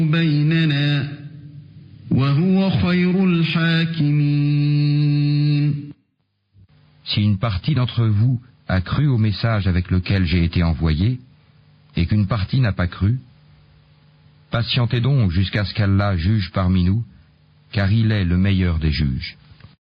بيننا وهو خير الحاكمين. Si une partie d'entre vous a cru au message avec lequel j'ai été envoyé, et qu'une partie n'a pas cru, patientez donc jusqu'à ce qu'Allah juge parmi nous, car il est le meilleur des juges.